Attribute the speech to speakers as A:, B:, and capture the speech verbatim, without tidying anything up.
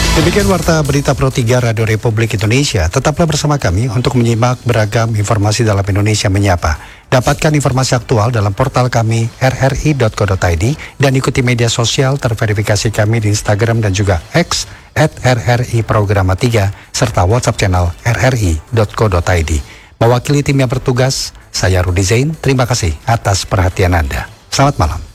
A: Demikian Warta Berita Pro tiga Radio Republik Indonesia. Tetaplah bersama kami untuk menyimak beragam informasi dalam Indonesia Menyapa. Dapatkan informasi aktual dalam portal kami r r i dot co dot i d dan ikuti media sosial terverifikasi kami di Instagram dan juga X at r r i programa tiga serta WhatsApp channel r r i dot co dot i d. Mewakili tim yang bertugas, saya Rudi Zain. Terima kasih atas perhatian Anda. Selamat malam.